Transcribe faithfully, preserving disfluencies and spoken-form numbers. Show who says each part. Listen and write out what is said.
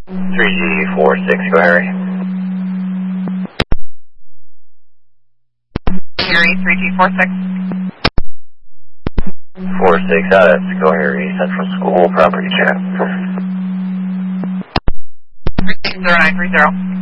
Speaker 1: three G four six, go Harry.
Speaker 2: Harry, three G four six.
Speaker 1: four six, uh, that's go Harry, Central School, property check.
Speaker 2: three six zero nine three zero.